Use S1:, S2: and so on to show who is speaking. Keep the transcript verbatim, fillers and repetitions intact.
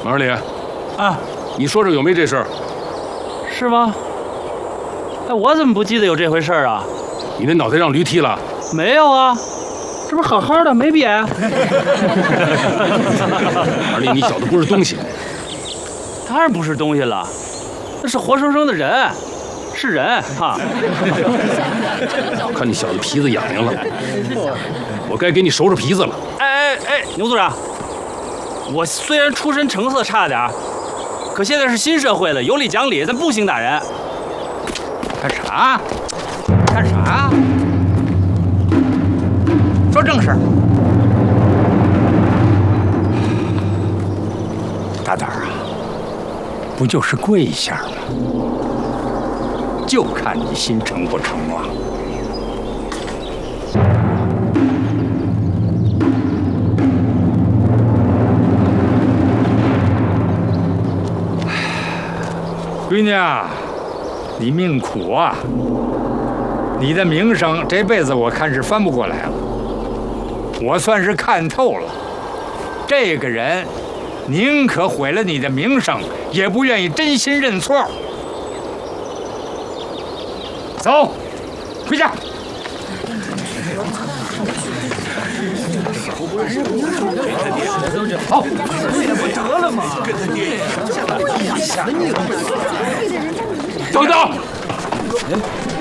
S1: 王二林，
S2: 啊，
S1: 你说说有没这事儿？
S2: 是吗？哎，我怎么不记得有这回事儿啊？
S1: 你那脑袋让驴踢了？
S2: 没有啊，这不是好好的没瘪。
S1: 二林，你小子不是东西。
S2: 当然不是东西了，那是活生生的人，是人哈。
S1: 我看你小子皮子痒痒了，我该给你收拾皮子了。
S2: 哎哎哎，牛组长，我虽然出身成色差点儿，可现在是新社会了，有理讲理，咱不兴打人。
S3: 干啥？干啥？说正事儿。大胆儿啊！不就是跪一下吗？就看你心成不成了。闺女啊，你命苦啊！你的名声这辈子我看是翻不过来了。我算是看透了，这个人宁可毁了你的名声，也不愿意真心认错。走，回家。好，不得了吗？等等。